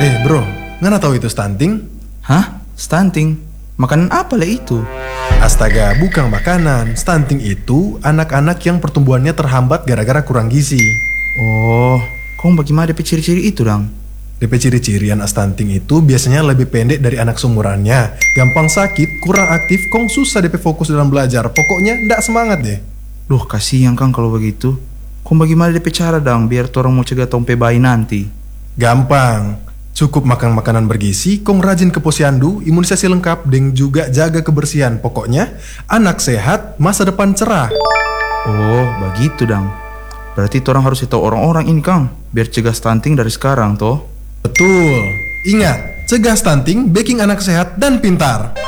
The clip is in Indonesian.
Bro, ngana tahu itu stunting? Hah? Stunting? Makanan apa lah itu? Astaga, bukan makanan. Stunting itu anak-anak yang pertumbuhannya terhambat gara-gara kurang gizi. Oh, kong bagaimana DP ciri-ciri itu, Dang? DP ciri-ciri anak stunting itu biasanya lebih pendek dari anak seumurannya. Gampang sakit, kurang aktif, kong susah DP fokus dalam belajar. Pokoknya ndak semangat deh. Duh, kasihan Kang kalau begitu. Kong bagaimana DP cara, Dang, biar torang mau cegah tong pe bayi nanti? Gampang. Cukup makan makanan bergizi, kong rajin ke posyandu, imunisasi lengkap, dan juga jaga kebersihan. Pokoknya, anak sehat, masa depan cerah. Oh, begitu, Dang. Berarti torang harus tahu orang-orang ini, Kang, biar cegah stunting dari sekarang, toh? Betul. Ingat, cegah stunting, baking anak sehat dan pintar.